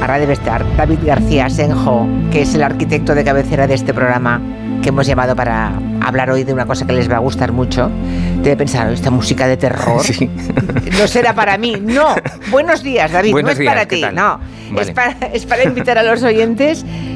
ahora debe estar David García Senjo, que es el arquitecto de cabecera de este programa que hemos llamado para hablar hoy de una cosa que les va a gustar mucho. Debe pensar, esta música de terror no será para mí. No, buenos días, David, Buenos no es días, para ¿qué ti, tal? no. Vale. Es para invitar a los oyentes